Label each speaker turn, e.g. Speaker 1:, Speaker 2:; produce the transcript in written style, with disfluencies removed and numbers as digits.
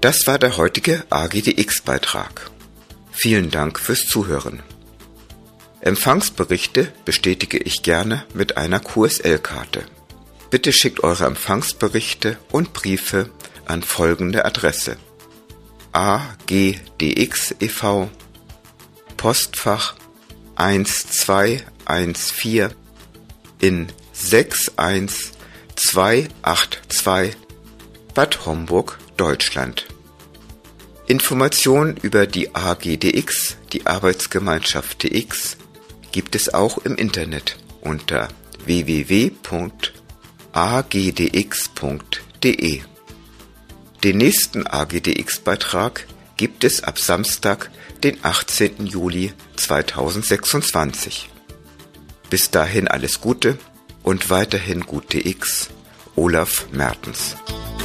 Speaker 1: Das war der heutige AGDX-Beitrag. Vielen Dank fürs Zuhören. Empfangsberichte bestätige ich gerne mit einer QSL-Karte. Bitte schickt eure Empfangsberichte und Briefe an folgende Adresse: AGDX e.V., Postfach 1214 in 61282 Bad Homburg, Deutschland. Informationen über die AGDX, die Arbeitsgemeinschaft DX, gibt es auch im Internet unter www.agdx.de. Den nächsten AGDX-Beitrag gibt es ab Samstag, den 18. Juli 2026. Bis dahin alles Gute und weiterhin gut DX. Olaf Mertens.